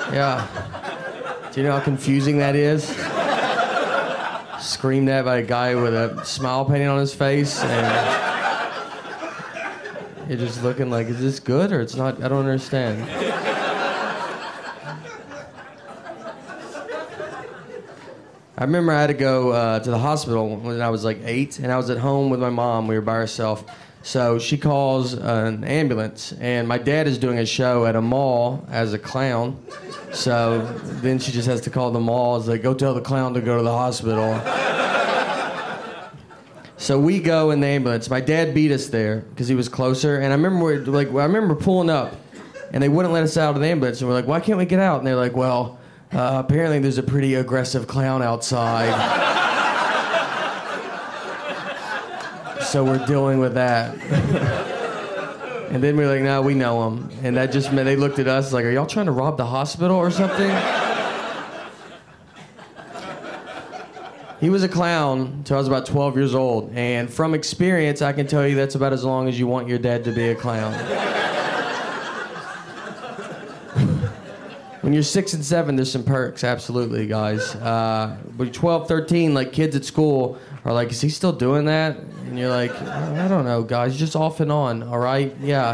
Yeah. Do you know how confusing that is? Screamed at by a guy with a smile painted on his face, and you're just looking like, is this good or it's not? I don't understand. I remember I had to go to the hospital when I was like 8, and I was at home with my mom. We were by ourselves. So she calls an ambulance, and my dad is doing a show at a mall as a clown. So then she just has to call the mall. It's like, go tell the clown to go to the hospital. So we go in the ambulance. My dad beat us there because he was closer. And I remember pulling up, and they wouldn't let us out of the ambulance. And we're like, why can't we get out? And they're like, well, apparently there's a pretty aggressive clown outside. So we're dealing with that. And then we're like, no, we know him. And that just meant they looked at us like, are y'all trying to rob the hospital or something? He was a clown until I was about 12 years old. And from experience, I can tell you that's about as long as you want your dad to be a clown. When you're 6 and 7, there's some perks, absolutely, guys. But you're 12, 13, like kids at school are like, is he still doing that? And you're like, I don't know, guys, just off and on, all right? Yeah.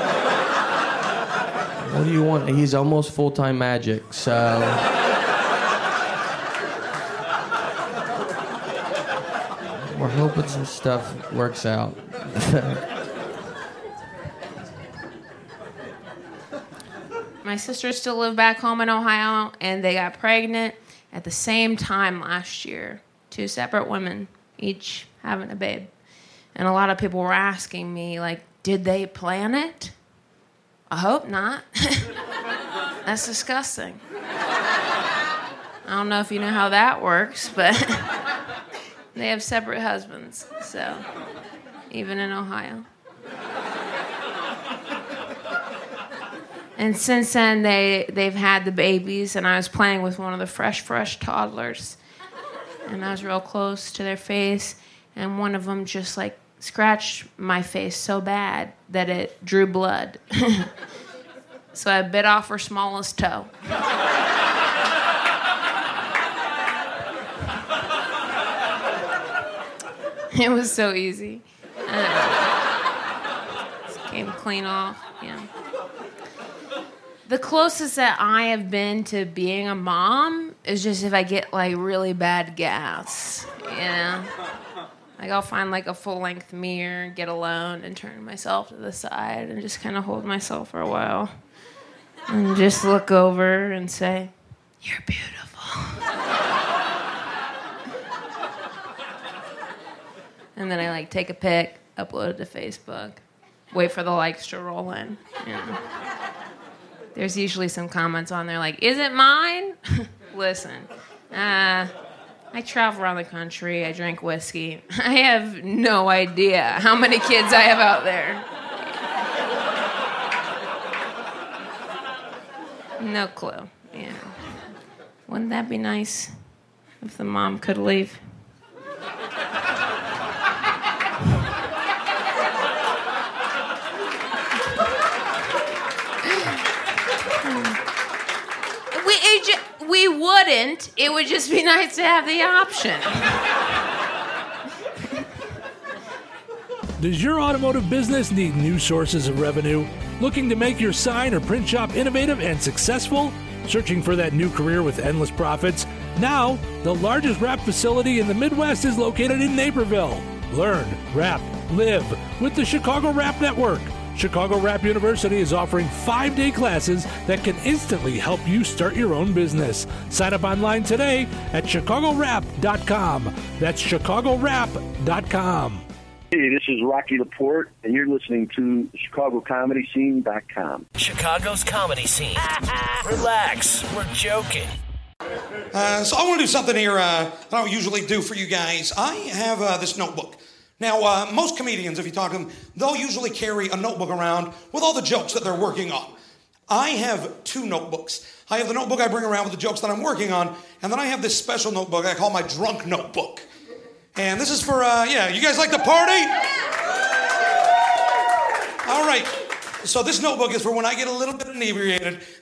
What do you want? He's almost full-time magic, so... We're hoping some stuff works out. My sisters still live back home in Ohio, and they got pregnant at the same time last year. 2 separate women, each having a babe. And a lot of people were asking me, like, did they plan it? I hope not. That's disgusting. I don't know if you know how that works, but they have separate husbands, so even in Ohio. And since then, they've had the babies, and I was playing with one of the fresh toddlers. And I was real close to their face, and one of them just, like, scratched my face so bad that it drew blood. So I bit off her smallest toe. It was so easy. Just came clean off, yeah. The closest that I have been to being a mom is just if I get, like, really bad gas, you know? Like, I'll find, like, a full-length mirror, get alone, and turn myself to the side and just kind of hold myself for a while. And just look over and say, you're beautiful. And then I, like, take a pic, upload it to Facebook, wait for the likes to roll in, you know? There's usually some comments on there like, is it mine? Listen, I travel around the country. I drink whiskey. I have no idea how many kids I have out there. No clue. Yeah. Wouldn't that be nice if the mom could leave? We wouldn't. It would just be nice to have the option. Does your automotive business need new sources of revenue? Looking to make your sign or print shop innovative and successful? Searching for that new career with endless profits? Now, the largest wrap facility in the Midwest is located in Naperville. Learn, wrap, live with the Chicago Wrap Network. Chicago Wrap University is offering 5-day classes that can instantly help you start your own business. Sign up online today at chicagowrap.com. That's chicagowrap.com. Hey, this is Rocky Laporte, and you're listening to ChicagoComedyScene.com. Chicago's comedy scene. Relax, we're joking. So I want to do something here I don't usually do for you guys. I have this notebook. Now, most comedians, if you talk to them, they'll usually carry a notebook around with all the jokes that they're working on. I have 2 notebooks. I have the notebook I bring around with the jokes that I'm working on, and then I have this special notebook I call my drunk notebook. And this is for, you guys like to party? All right. So this notebook is for when I get a little bit inebriated.